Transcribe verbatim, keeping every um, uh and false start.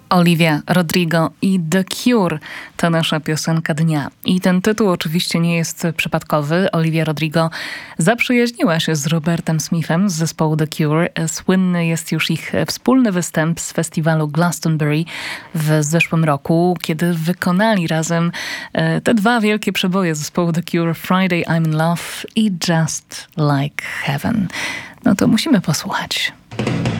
Olivia Rodrigo i The Cure to nasza piosenka dnia. I ten tytuł oczywiście nie jest przypadkowy. Olivia Rodrigo zaprzyjaźniła się z Robertem Smithem z zespołu The Cure. Słynny jest już ich wspólny występ z festiwalu Glastonbury w zeszłym roku, kiedy wykonali razem te dwa wielkie przeboje zespołu The Cure, Friday I'm in Love i Just Like Heaven. No to musimy posłuchać.